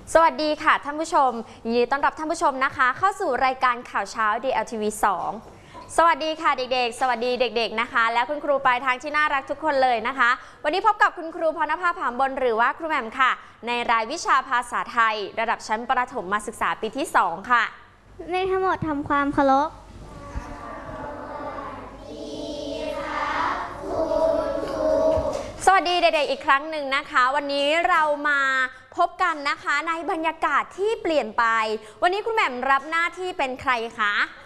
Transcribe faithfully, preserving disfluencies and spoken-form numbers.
สวัสดีค่ะท่านผู้ชมยินดีต้อนรับท่านผู้ชมนะคะเข้าสู่รายการข่าวเช้า ดี แอล ที วี สอง สวัสดีค่ะเด็กๆสวัสดีเด็กๆนะคะและคุณครูปลายทางที่น่ารักทุกคนเลยนะคะวันนี้พบกับคุณครูพรณภาผามบนหรือว่าครูแหม่มค่ะในรายวิชาภาษาไทยระดับชั้นประถมมาศึกษาปีที่สองค่ะในทั้งหมดทำความเคารพสวัสดีเด็กๆอีกครั้งหนึ่งนะคะวันนี้เรามาพบกันนะคะในบรรยากาศที่เปลี่ยนไปวันนี้คุณแหม่มรับหน้าที่เป็นใครคะ